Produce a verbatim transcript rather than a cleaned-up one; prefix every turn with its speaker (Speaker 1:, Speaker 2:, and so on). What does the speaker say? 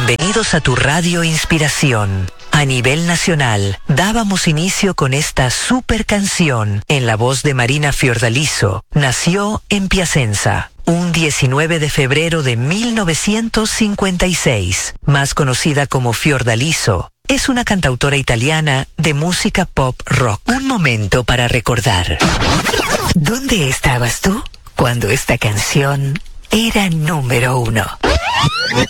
Speaker 1: Bienvenidos a tu Radio Inspiración. A nivel nacional, dábamos inicio con esta super canción en la voz de Marina Fiordaliso. Nació en Piacenza, un diecinueve de febrero de mil novecientos cincuenta y seis, más conocida como Fiordaliso. Es una cantautora italiana de música pop rock. Un momento para recordar. ¿Dónde estabas tú cuando esta canción era número uno?